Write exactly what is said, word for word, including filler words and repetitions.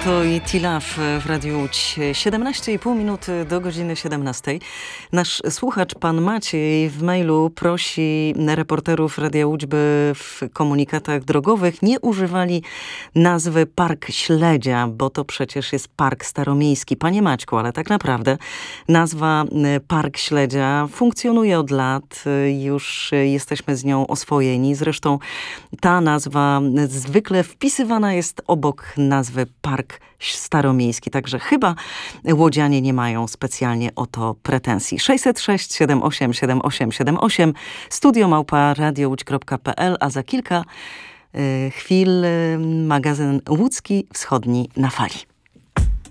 Toto i Tilaf w Radiu Łódź. siedemnaście i pół minuty do godziny siedemnastej. Nasz słuchacz, pan Maciej, w mailu prosi reporterów Radia Łódź, by w komunikatach drogowych nie używali nazwy Park Śledzia, bo to przecież jest Park Staromiejski. Panie Maćku, ale tak naprawdę nazwa Park Śledzia funkcjonuje od lat. Już jesteśmy z nią oswojeni. Zresztą ta nazwa zwykle wpisywana jest obok nazwy Park Staromiejski. Także chyba łodzianie nie mają specjalnie o to pretensji. sześćset sześć siedem osiem siedem osiem siedem osiem, studio małpa radiołódź kropka pe el, a za kilka y, chwil y, magazyn Łódzki Wschodni na fali.